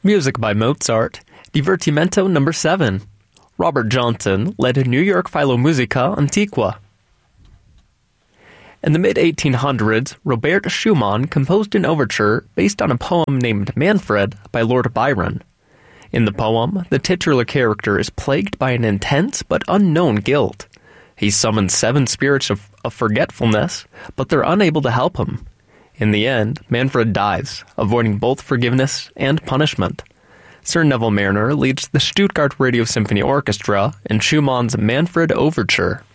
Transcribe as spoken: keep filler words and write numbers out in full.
Music by Mozart, Divertimento number seven. Robert Johnson led New York Philharmonica Antiqua. In the mid eighteen hundreds, Robert Schumann composed an overture based on a poem named Manfred by Lord Byron. In the poem, the titular character is plagued by an intense but unknown guilt. He summons seven spirits of, of forgetfulness, but they're unable to help him. In the end, Manfred dies, avoiding both forgiveness and punishment. Sir Neville Marriner leads the Stuttgart Radio Symphony Orchestra in Schumann's Manfred Overture.